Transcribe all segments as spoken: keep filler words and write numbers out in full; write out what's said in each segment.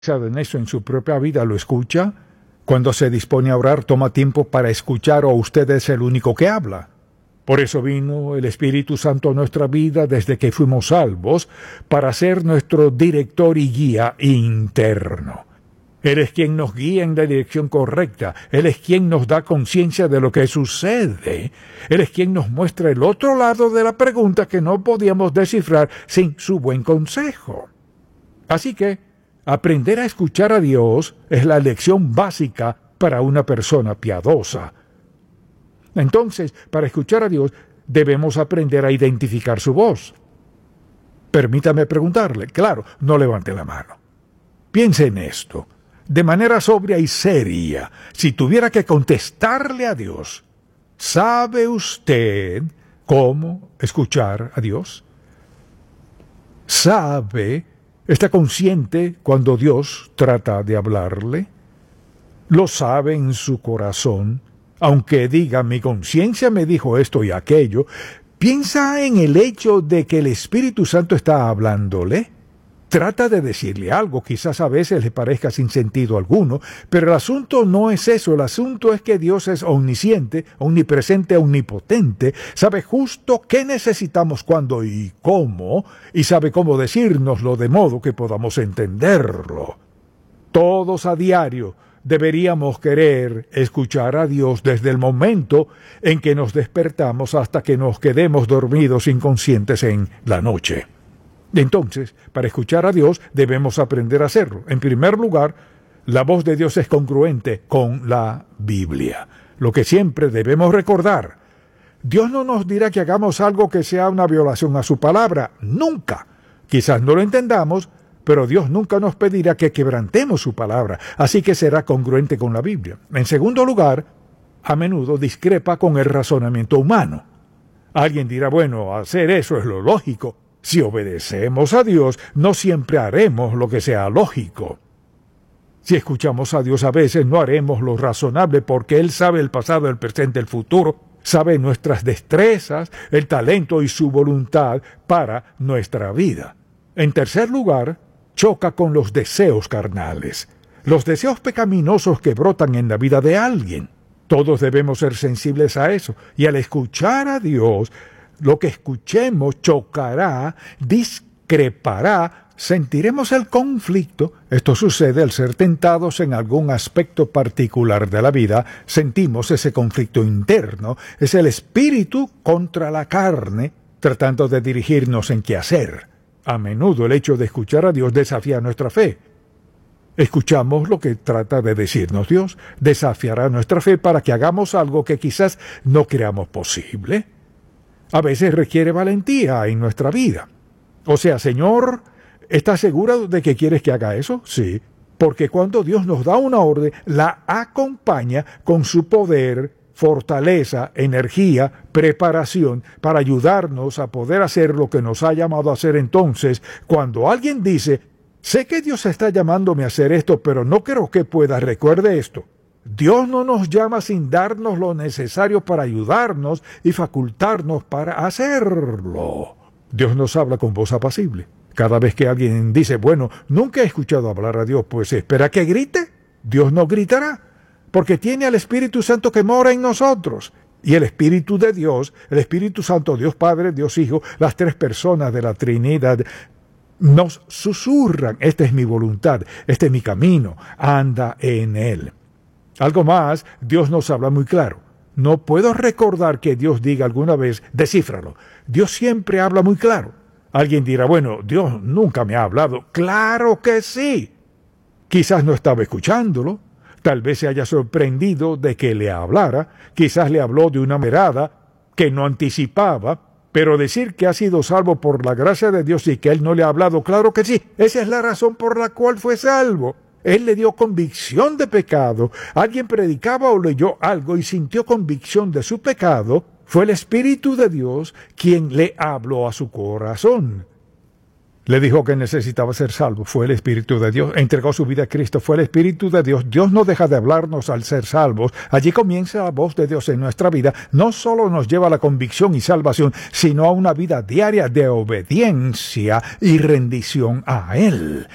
en eso en su propia vida, ¿lo escucha? Cuando se dispone a orar, toma tiempo para escuchar, o usted es el único que habla. Por eso vino el Espíritu Santo a nuestra vida desde que fuimos salvos, para ser nuestro director y guía interno. Él es quien nos guía en la dirección correcta. Él es quien nos da conciencia de lo que sucede. Él es quien nos muestra el otro lado de la pregunta que no podíamos descifrar sin su buen consejo. Así que, aprender a escuchar a Dios es la lección básica para una persona piadosa. Entonces, para escuchar a Dios, debemos aprender a identificar su voz. Permítame preguntarle, claro, no levante la mano. Piense en esto, de manera sobria y seria, si tuviera que contestarle a Dios, ¿sabe usted cómo escuchar a Dios? ¿Sabe, está consciente cuando Dios trata de hablarle? ¿Lo sabe en su corazón? Aunque diga, mi conciencia me dijo esto y aquello, ¿piensa en el hecho de que el Espíritu Santo está hablándole? Trata de decirle algo, quizás a veces le parezca sin sentido alguno, pero el asunto no es eso, el asunto es que Dios es omnisciente, omnipresente, omnipotente, sabe justo qué necesitamos, cuándo y cómo, y sabe cómo decírnoslo de modo que podamos entenderlo. Todos a diario deberíamos querer escuchar a Dios desde el momento en que nos despertamos hasta que nos quedemos dormidos inconscientes en la noche. Entonces, para escuchar a Dios debemos aprender a hacerlo. En primer lugar, la voz de Dios es congruente con la Biblia. Lo que siempre debemos recordar, Dios no nos dirá que hagamos algo que sea una violación a su palabra, nunca. Quizás no lo entendamos, pero Dios nunca nos pedirá que quebrantemos su palabra, así que será congruente con la Biblia. En segundo lugar, a menudo discrepa con el razonamiento humano. Alguien dirá, bueno, hacer eso es lo lógico. Si obedecemos a Dios, no siempre haremos lo que sea lógico. Si escuchamos a Dios a veces, no haremos lo razonable porque Él sabe el pasado, el presente, el futuro, sabe nuestras destrezas, el talento y su voluntad para nuestra vida. En tercer lugar, choca con los deseos carnales, los deseos pecaminosos que brotan en la vida de alguien. Todos debemos ser sensibles a eso, y al escuchar a Dios, lo que escuchemos chocará, discrepará, sentiremos el conflicto. Esto sucede al ser tentados en algún aspecto particular de la vida, sentimos ese conflicto interno, es el espíritu contra la carne, tratando de dirigirnos en qué hacer. A menudo el hecho de escuchar a Dios desafía nuestra fe. Escuchamos lo que trata de decirnos Dios, desafiará nuestra fe para que hagamos algo que quizás no creamos posible. A veces requiere valentía en nuestra vida. O sea, Señor, ¿estás seguro de que quieres que haga eso? Sí, porque cuando Dios nos da una orden, la acompaña con su poder, fortaleza, energía, preparación para ayudarnos a poder hacer lo que nos ha llamado a hacer. Entonces, cuando alguien dice, sé que Dios está llamándome a hacer esto, pero no creo que pueda, recuerde esto. Dios no nos llama sin darnos lo necesario para ayudarnos y facultarnos para hacerlo. Dios nos habla con voz apacible. Cada vez que alguien dice, bueno, nunca he escuchado hablar a Dios, pues espera que grite. Dios no gritará, porque tiene al Espíritu Santo que mora en nosotros. Y el Espíritu de Dios, el Espíritu Santo, Dios Padre, Dios Hijo, las tres personas de la Trinidad, nos susurran, esta es mi voluntad, este es mi camino, anda en él. Algo más, Dios nos habla muy claro. No puedo recordar que Dios diga alguna vez, descífralo. Dios siempre habla muy claro. Alguien dirá, bueno, Dios nunca me ha hablado. ¡Claro que sí! Quizás no estaba escuchándolo. Tal vez se haya sorprendido de que le hablara. Quizás le habló de una mirada que no anticipaba. Pero decir que ha sido salvo por la gracia de Dios y que Él no le ha hablado, claro que sí. Esa es la razón por la cual fue salvo. Él le dio convicción de pecado. Alguien predicaba o leyó algo y sintió convicción de su pecado. Fue el Espíritu de Dios quien le habló a su corazón. Le dijo que necesitaba ser salvo. Fue el Espíritu de Dios. Entregó su vida a Cristo. Fue el Espíritu de Dios. Dios no deja de hablarnos al ser salvos. Allí comienza la voz de Dios en nuestra vida. No solo nos lleva a la convicción y salvación, sino a una vida diaria de obediencia y rendición a Él.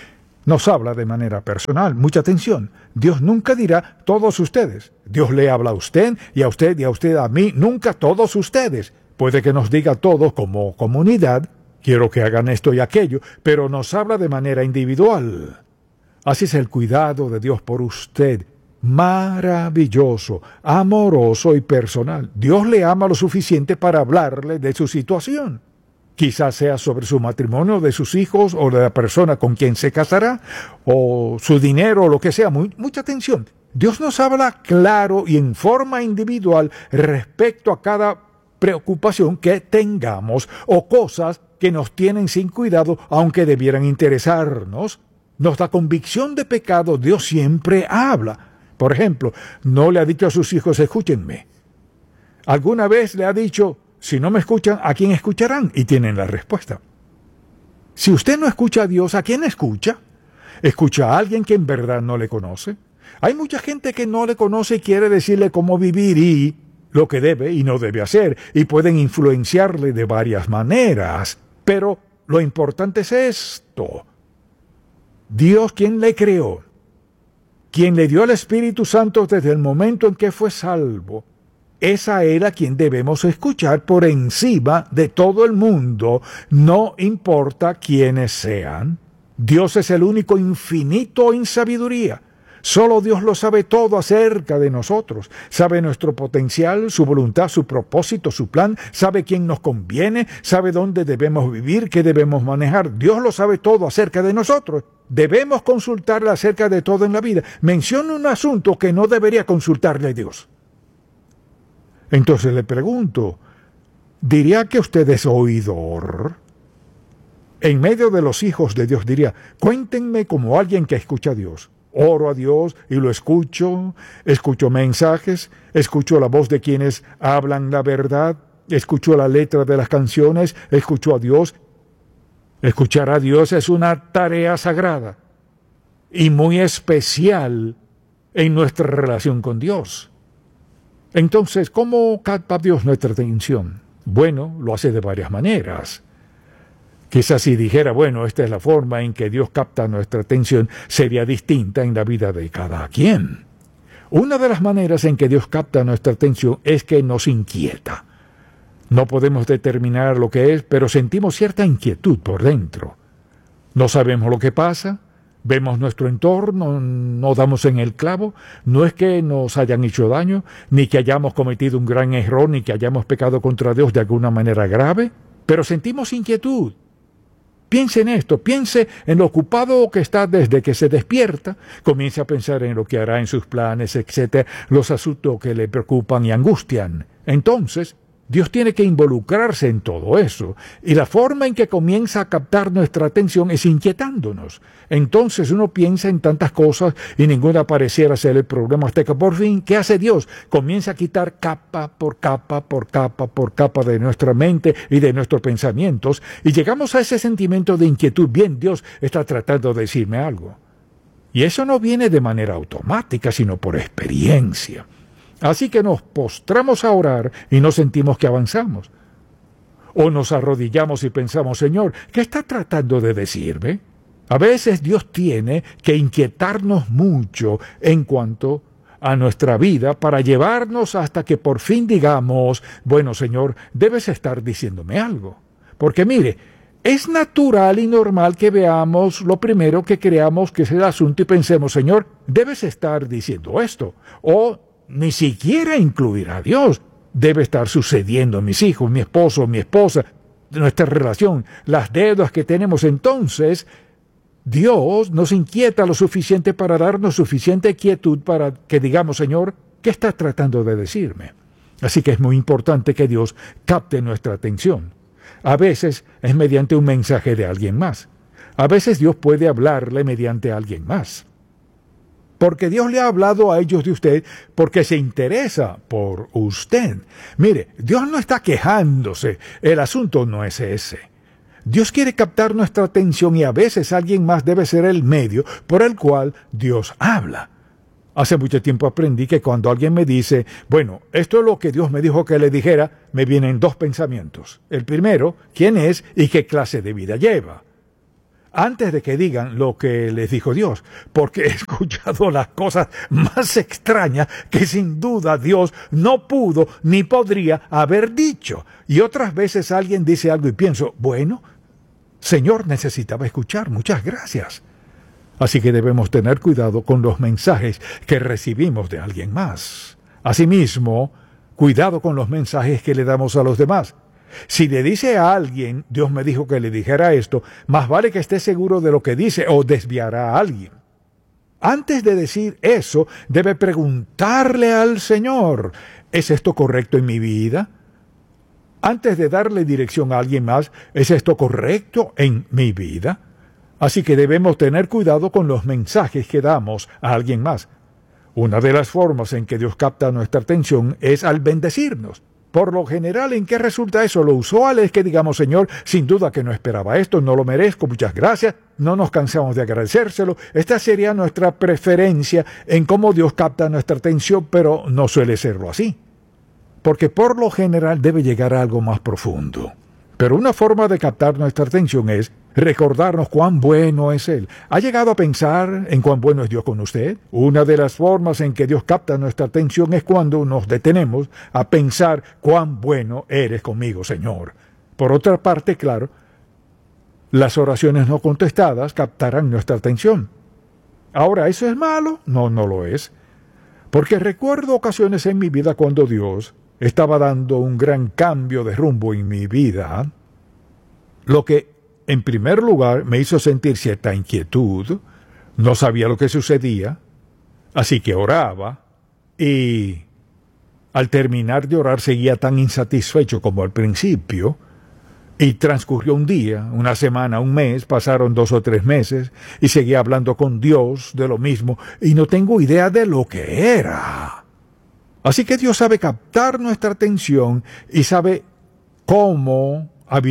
nos habla de manera personal. Mucha atención. Dios nunca dirá todos ustedes. Dios le habla a usted y a usted y a usted a mí. Nunca todos ustedes. Puede que nos diga todos como comunidad, quiero que hagan esto y aquello, pero nos habla de manera individual. Así es el cuidado de Dios por usted. Maravilloso, amoroso y personal. Dios le ama lo suficiente para hablarle de su situación. Quizás sea sobre su matrimonio, de sus hijos, o de la persona con quien se casará, o su dinero, o lo que sea. Muy, mucha atención. Dios nos habla claro y en forma individual respecto a cada preocupación que tengamos o cosas que nos tienen sin cuidado, aunque debieran interesarnos. Nos da convicción de pecado. Dios siempre habla. Por ejemplo, no le ha dicho a sus hijos, escúchenme. ¿Alguna vez le ha dicho, si no me escuchan, ¿a quién escucharán? Y tienen la respuesta. Si usted no escucha a Dios, ¿a quién escucha? ¿Escucha a alguien que en verdad no le conoce? Hay mucha gente que no le conoce y quiere decirle cómo vivir y lo que debe y no debe hacer, y pueden influenciarle de varias maneras. Pero lo importante es esto. Dios, quien le creó, quien le dio al Espíritu Santo desde el momento en que fue salvo, es a Él a quien debemos escuchar por encima de todo el mundo, no importa quiénes sean. Dios es el único infinito en sabiduría. Solo Dios lo sabe todo acerca de nosotros. Sabe nuestro potencial, su voluntad, su propósito, su plan. Sabe quién nos conviene, sabe dónde debemos vivir, qué debemos manejar. Dios lo sabe todo acerca de nosotros. Debemos consultarle acerca de todo en la vida. Menciona un asunto que no debería consultarle a Dios. Entonces le pregunto, ¿diría que usted es oidor? En medio de los hijos de Dios diría, cuéntenme como alguien que escucha a Dios. Oro a Dios y lo escucho, escucho mensajes, escucho la voz de quienes hablan la verdad, escucho la letra de las canciones, escucho a Dios. Escuchar a Dios es una tarea sagrada y muy especial en nuestra relación con Dios. Entonces, ¿cómo capta Dios nuestra atención? Bueno, lo hace de varias maneras. Quizás si dijera, bueno, esta es la forma en que Dios capta nuestra atención, sería distinta en la vida de cada quien. Una de las maneras en que Dios capta nuestra atención es que nos inquieta. No podemos determinar lo que es, pero sentimos cierta inquietud por dentro. No sabemos lo que pasa, vemos nuestro entorno, no damos en el clavo. No es que nos hayan hecho daño, ni que hayamos cometido un gran error, ni que hayamos pecado contra Dios de alguna manera grave, pero sentimos inquietud. Piense en esto, piense en lo ocupado que está desde que se despierta, comience a pensar en lo que hará en sus planes, etcétera, los asuntos que le preocupan y angustian. Entonces, Dios tiene que involucrarse en todo eso, y la forma en que comienza a captar nuestra atención es inquietándonos. Entonces uno piensa en tantas cosas y ninguna pareciera ser el problema, hasta que por fin, ¿qué hace Dios? Comienza a quitar capa por capa, por capa, por capa de nuestra mente y de nuestros pensamientos, y llegamos a ese sentimiento de inquietud. Bien, Dios está tratando de decirme algo. Y eso no viene de manera automática, sino por experiencia. Así que nos postramos a orar y no sentimos que avanzamos. O nos arrodillamos y pensamos, Señor, ¿qué está tratando de decirme? A veces Dios tiene que inquietarnos mucho en cuanto a nuestra vida para llevarnos hasta que por fin digamos, bueno, Señor, debes estar diciéndome algo. Porque mire, es natural y normal que veamos lo primero que creamos que es el asunto y pensemos, Señor, debes estar diciendo esto. O ni siquiera incluir a Dios. Debe estar sucediendo mis hijos, mi esposo, mi esposa, nuestra relación, las deudas que tenemos. Entonces, Dios nos inquieta lo suficiente para darnos suficiente quietud para que digamos, Señor, ¿qué estás tratando de decirme? Así que es muy importante que Dios capte nuestra atención. A veces es mediante un mensaje de alguien más. A veces Dios puede hablarle mediante alguien más. Porque Dios le ha hablado a ellos de usted porque se interesa por usted. Mire, Dios no está quejándose, el asunto no es ese. Dios quiere captar nuestra atención y a veces alguien más debe ser el medio por el cual Dios habla. Hace mucho tiempo aprendí que cuando alguien me dice, bueno, esto es lo que Dios me dijo que le dijera, me vienen dos pensamientos. El primero, ¿quién es y qué clase de vida lleva? antes de que digan lo que les dijo Dios, porque he escuchado las cosas más extrañas que sin duda Dios no pudo ni podría haber dicho. Y otras veces alguien dice algo y pienso, bueno, Señor, necesitaba escuchar, muchas gracias. Así que debemos tener cuidado con los mensajes que recibimos de alguien más. Asimismo, cuidado con los mensajes que le damos a los demás. Si le dice a alguien, Dios me dijo que le dijera esto, más vale que esté seguro de lo que dice o desviará a alguien. Antes de decir eso, debe preguntarle al Señor, ¿es esto correcto en mi vida? Antes de darle dirección a alguien más, ¿es esto correcto en mi vida? Así que debemos tener cuidado con los mensajes que damos a alguien más. Una de las formas en que Dios capta nuestra atención es al bendecirnos. Por lo general, ¿en qué resulta eso? Lo usual es que digamos, Señor, sin duda que no esperaba esto, no lo merezco, muchas gracias, no nos cansamos de agradecérselo. Esta sería nuestra preferencia en cómo Dios capta nuestra atención, pero no suele serlo así. Porque por lo general debe llegar a algo más profundo. Pero una forma de captar nuestra atención es recordarnos cuán bueno es Él. ¿Ha llegado a pensar en cuán bueno es Dios con usted? Una de las formas en que Dios capta nuestra atención es cuando nos detenemos a pensar cuán bueno eres conmigo, Señor. Por otra parte, claro, las oraciones no contestadas captarán nuestra atención. Ahora, ¿eso es malo? No, no lo es. Porque recuerdo ocasiones en mi vida cuando Dios estaba dando un gran cambio de rumbo en mi vida, lo que en primer lugar me hizo sentir cierta inquietud, no sabía lo que sucedía, así que oraba, y al terminar de orar seguía tan insatisfecho como al principio, y transcurrió un día, una semana, un mes, pasaron dos o tres meses, y seguía hablando con Dios de lo mismo, y no tengo idea de lo que era. Así que Dios sabe captar nuestra atención y sabe cómo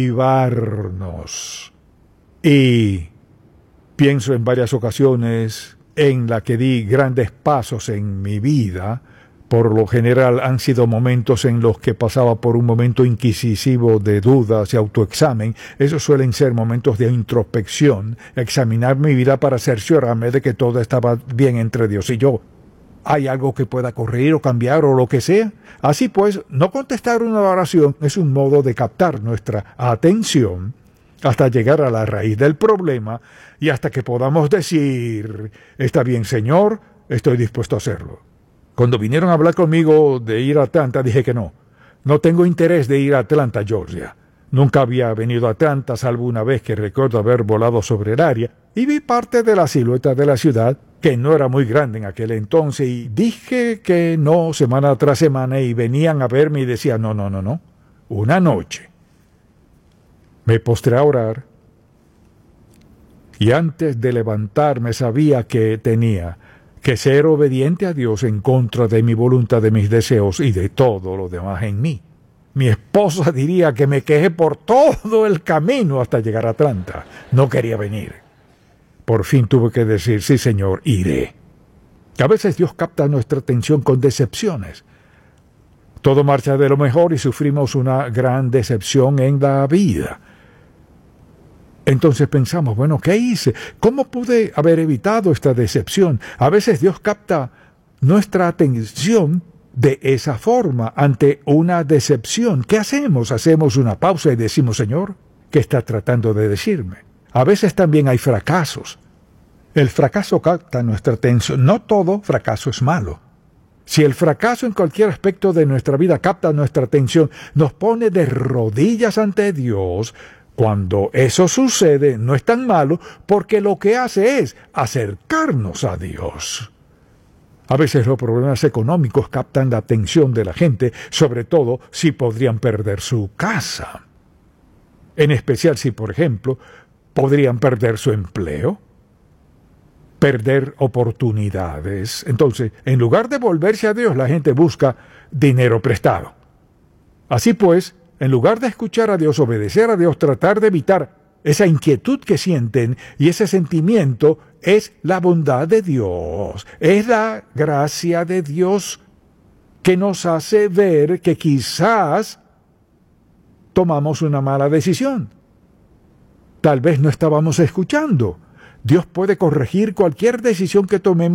avivarnos. Y pienso en varias ocasiones en la que di grandes pasos en mi vida. Por lo general han sido momentos en los que pasaba por un momento inquisitivo de dudas y autoexamen. Esos suelen ser momentos de introspección, examinar mi vida para cerciorarme de que todo estaba bien entre Dios y yo. ¿Hay algo que pueda corregir o cambiar o lo que sea? Así pues, no contestar una oración es un modo de captar nuestra atención hasta llegar a la raíz del problema y hasta que podamos decir, está bien, Señor, estoy dispuesto a hacerlo. Cuando vinieron a hablar conmigo de ir a Atlanta, dije que no. No tengo interés de ir a Atlanta, Georgia. Nunca había venido a Atlanta, salvo una vez que recuerdo haber volado sobre el área, y vi parte de la silueta de la ciudad, que no era muy grande en aquel entonces, y dije que no semana tras semana, y venían a verme y decían, no, no, no, no. Una noche me postré a orar, y antes de levantarme sabía que tenía que ser obediente a Dios en contra de mi voluntad, de mis deseos y de todo lo demás en mí. Mi esposa diría que me quejé por todo el camino hasta llegar a Atlanta. No quería venir. Por fin tuve que decir, sí, Señor, iré. A veces Dios capta nuestra atención con decepciones. Todo marcha de lo mejor y sufrimos una gran decepción en la vida. Entonces pensamos, bueno, ¿qué hice? ¿Cómo pude haber evitado esta decepción? A veces Dios capta nuestra atención de esa forma ante una decepción. ¿Qué hacemos? Hacemos una pausa y decimos, Señor, ¿qué está tratando de decirme? A veces también hay fracasos. El fracaso capta nuestra atención. No todo fracaso es malo. Si el fracaso en cualquier aspecto de nuestra vida capta nuestra atención, nos pone de rodillas ante Dios. Cuando eso sucede, no es tan malo porque lo que hace es acercarnos a Dios. A veces los problemas económicos captan la atención de la gente, sobre todo si podrían perder su casa. En especial si, por ejemplo, podrían perder su empleo, perder oportunidades. Entonces, en lugar de volverse a Dios, la gente busca dinero prestado. Así pues, en lugar de escuchar a Dios, obedecer a Dios, tratar de evitar esa inquietud que sienten y ese sentimiento, es la bondad de Dios, es la gracia de Dios que nos hace ver que quizás tomamos una mala decisión. Tal vez no estábamos escuchando. Dios puede corregir cualquier decisión que tomemos